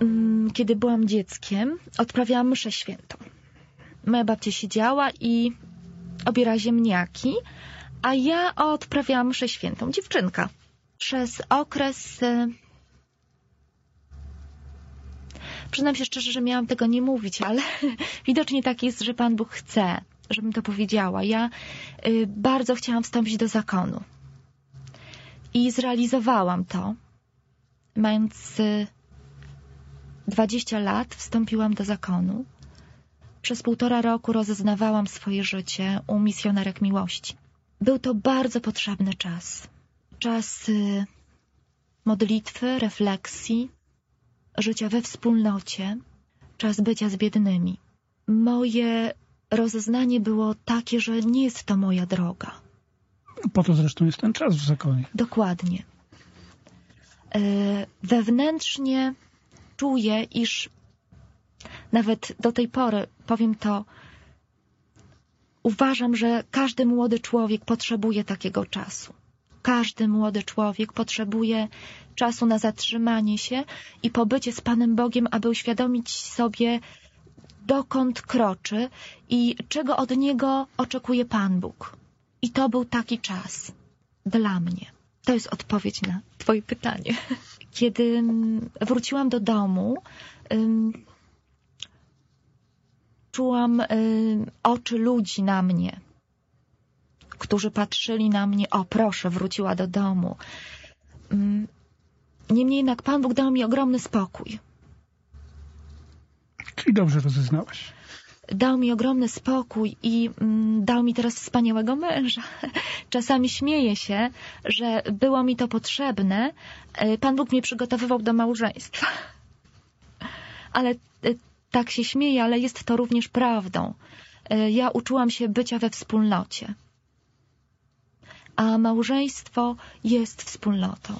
kiedy byłam dzieckiem, odprawiałam mszę świętą. Moja babcia siedziała i obierała ziemniaki, a ja odprawiałam mszę świętą. Dziewczynka. Przez okres... Przyznam się szczerze, że miałam tego nie mówić, ale widocznie tak jest, że Pan Bóg chce, żebym to powiedziała. Ja bardzo chciałam wstąpić do zakonu. I zrealizowałam to. Mając 20 lat wstąpiłam do zakonu. Przez 1,5 roku rozeznawałam swoje życie u misjonerek miłości. Był to bardzo potrzebny czas. Czas modlitwy, refleksji, życia we wspólnocie, czas bycia z biednymi. Moje rozeznanie było takie, że nie jest to moja droga. Po to zresztą jest ten czas w zakonie. Dokładnie. Wewnętrznie czuję, iż nawet do tej pory, powiem to, uważam, że każdy młody człowiek potrzebuje takiego czasu. Każdy młody człowiek potrzebuje czasu na zatrzymanie się i pobycie z Panem Bogiem, aby uświadomić sobie, dokąd kroczy i czego od Niego oczekuje Pan Bóg. I to był taki czas dla mnie. To jest odpowiedź na Twoje pytanie. Kiedy wróciłam do domu, czułam oczy ludzi na mnie, którzy patrzyli na mnie. O, proszę, wróciła do domu. Niemniej jednak Pan Bóg dał mi ogromny spokój. Czyli dobrze rozeznałaś. Dał mi ogromny spokój i dał mi teraz wspaniałego męża. Czasami śmieję się, że było mi to potrzebne. Pan Bóg mnie przygotowywał do małżeństwa. Ale tak się śmieję, ale jest to również prawdą. Ja uczyłam się bycia we wspólnocie. A małżeństwo jest wspólnotą.